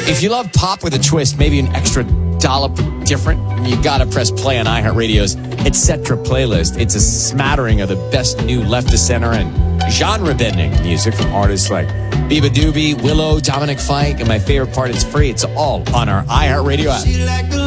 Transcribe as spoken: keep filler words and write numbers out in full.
If you love pop with a twist, maybe an extra dollop different, you gotta press play on iHeartRadio's Etc. playlist. It's a smattering of the best new left to center and genre-bending music from artists like Biba Doobie, Willow, Dominic Fike, and my favorite part, it's free. It's all on our iHeartRadio app.